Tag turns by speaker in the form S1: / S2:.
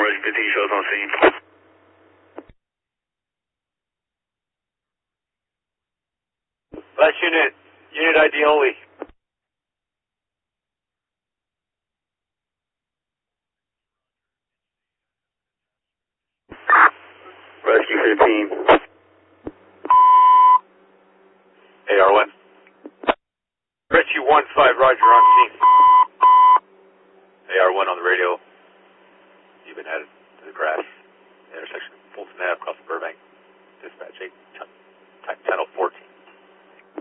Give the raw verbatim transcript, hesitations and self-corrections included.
S1: Rescue fifteen shows on scene.
S2: Last unit, unit I D only.
S1: Rescue fifteen.
S2: A R one. Rescue one five, Roger, on scene.